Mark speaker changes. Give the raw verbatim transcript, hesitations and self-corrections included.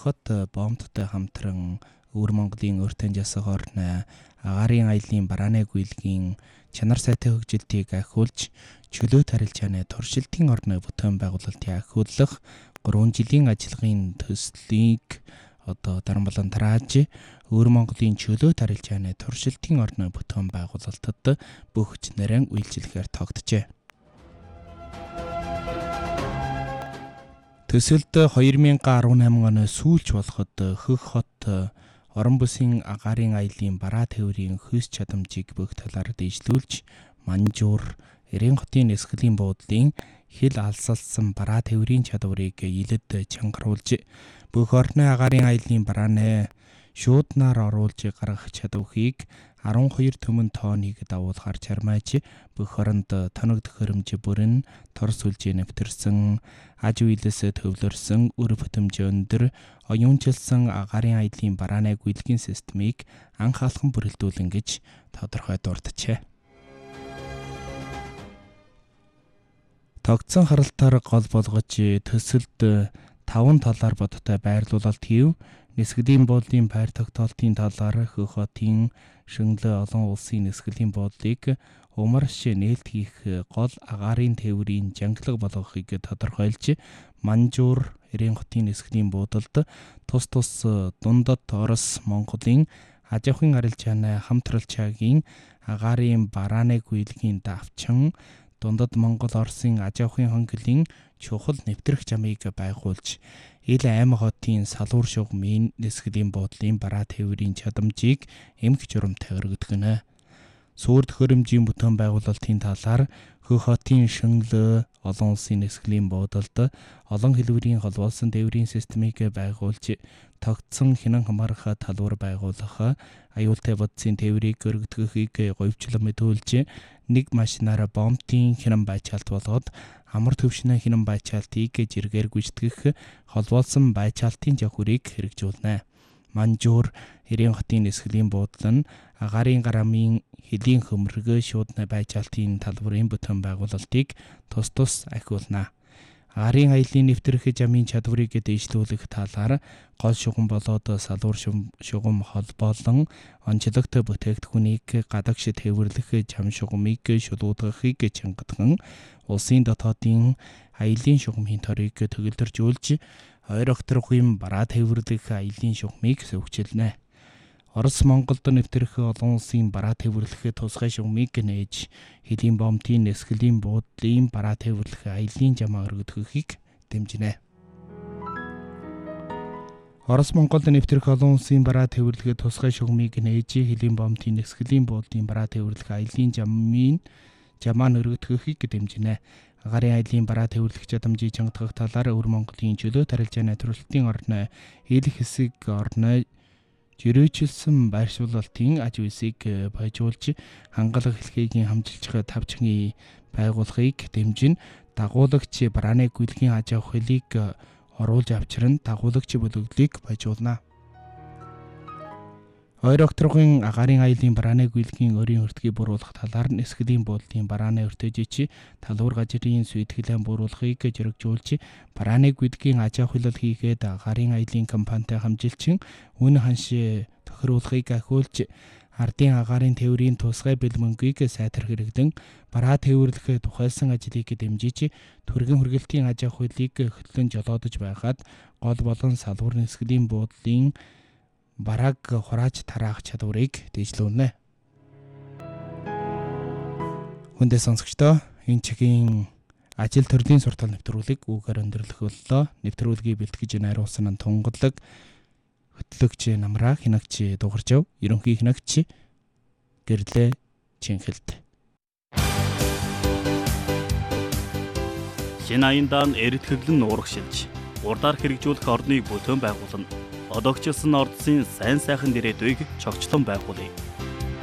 Speaker 1: хот бомбтой хамтран Өвөр Монголын өртөн жасах орны агаарын аяллаа барааны гүйлгийн чанар сайтай хөгжилтийг ахиулж чөлөөт харилцааны туршилтын орны бүтээн байгуулалтыг ахиулах гурван жилийн ажиллагааны төслийг одоо дарамтлан тарааж Өвөр Монголын чөлөөт харилцааны туршилтын орны бүтээн байгуулалтад бүх хүчнэрэн үйлчлэхээр тогтжээ. Төсөлд хоёр мянган арван намын оны сүүлч болоход Хөх хот орон бүсийн агаарын аяллаа бараа тээврийн хүйс чадамжийг бүх талаар дэвшлүүлж, Манжуур, Эрийн хотын эсгэлэн буудлын хил алсалсан бараа тээврийн чадварыг илэд чангаруулж, бүх орны агаарын аяллаа барааны шууднаар оруулж гаргах чадварыг арван хоёр төмөн тооныг дагуулгаар чармааж бүх оронд тоног төхөөрөмж бүрэн торс үлжээ нэвтэрсэн аж үйлээс төвлөрсөн үр бүтэмж өндөр оюунчилсан агаарын аяллаа барааны гүйлгийн системийг анх алхам бүрэлдүүлэн гэж тодорхой дурджээ. Тогтсон харалтаар гол болгож төсөлд таван талаар бодтой байрлуулалт хийв. Нисгэлийн буудлын байр тогтоолтын талаар Хөх хотын Шөнлө олон улсын нисгэлийн буудлыг умарш нээлт хийх гол агаарын тээврийн жангалаг болгохыг тодорхойлж, Манжуур, Эрийн хотын нисгэлийн буудалд тус тус дундад Орос Монголын аж ахуйн арилжааны хамтралчаагийн агаарын барааны гүйлгийн давчан дундад Монгол Оросын аж ахуйн хонглын чухал нэвтрэх замыг байгуулж, Ил аймаг хотын салуур шугамын нисгэлийн буудлын бараа тээврийн чадамжийг эмх журамтай өргөдгөнө. Суур төхөөрөмжийн бүтээн байгуулалтын талаар Хөх хотын Шөнлө олон улсын нисгэлийн буудалд олон хэлбэрийн холбоосон тээврийн системийг байгуулж, тогтсон хинан хамаарах талбар байгуулах, аюултай бодисын тээврийг өргөдгөхийг говьчлон мэдүүлж, нэг машинаараа бомбын хинан байчаалт болгоод амар төвшний хинан байчаалтыг жиргээр гүйцэтгэх холбоосон байчаалтын жавхрыг хэрэгжүүлнэ. Манжуур, Эрийн хотын нисгэлийн буудлын агаарын гарамын хөлийн хөмрөг шуудны байчаалтын талбарын бүтээн байгуулалтыг тус тус ахиулна. Агаарын аяллаа нэвтрэх замын чадварыг дэвшлүүлэх талаар гол шугам болоод салуур шугам холбоолон онцлогтой бүтээгдэхүүнийг гадагш тээвэрлэх зам шугамыг шулуудгахыг чангадхан улсын дотоодын аяллаа шугамын торыг төгөлдржүүлж, ойр огторгын бараа тээвэрлэх аяллаа шугамыг сөвчилнэ. Орос Монголд нэвтрэх олон улсын бараа тээвэрлэх тусгай шугамыг нээж, хөлийн бомбын нисгэлийн буудлын бараа тээвэрлэх аяллаа замаа өргөдгөхийг дэмжинэ. Орос Монголд нэвтрэх олон улсын бараа тээвэрлэх тусгай шугамыг нээж, хөлийн бомбын нисгэлийн буудлын бараа тээвэрлэх аяллаа замын замаа өргөдгөхийг дэмжинэ. Агаарын аяллаа бараа тээвэрлэх чадамжийг чангадах талаар Өвөр Монголын чөлөөт харилцааны туршилтын орны ил хэсэг орны жирээчилсэн байршуулалтын аж үйлсийг баяжуулж, хангалах хэлхээгийн хамжилчих тавчгийн байгуулахыг дэмжин, дагуулагч барааны гүйлгийн аж ахуйлыг оруулж авчран дагуулагч бүлэглэлийг баяжуулна. Ойр огторгын агаарын аяллаа барааны гүйлгийн өрийн өртгийг бууруулах талаар нисгэлийн буудлын барааны өртөжич талбар газрын сүйтгэлэн бууруулахыг жирэгжүүлж, барааны гүйлгийн аж ахуйлал хийгээд агаарын аяллаа компанитай хамжилчин үн ханш тохируулахыг ахиулж, ардын агаарын тээврийн тусгай бэлмөнгийг сайтар хэрэглэн бараа тээвэрлэх тухайлсан ажлыг дэмжиж, түргэн хүргэлтийн аж ахуйлыг хөтлөн жолоодож байгаад гол болон салбар нисгэлийн буудлын барааг хурааж тараах чадварыг дэвшлүүлнэ. Хүндээ сонсогчдоо, энэ чигийн ажил төрлийн суртал нэвтрүүлэг үгээр өндөрлөх боллоо. Нэвтрүүлгийг бэлтгэж найруулсан нь Тунгалаг, хөтлөгч Намраа, хинагч Дугаржав, ерөнхий хинагч Гэрлээ Чинхэлт.
Speaker 2: Шинэ аяндаа эрэтхэглэн уурагшилж, урдаар хэрэгжүүлэх орныг бүтээн байгуулна. Одогчилсан ордсын сайн сайхан ирээдүйг чогчлон байгуулъя.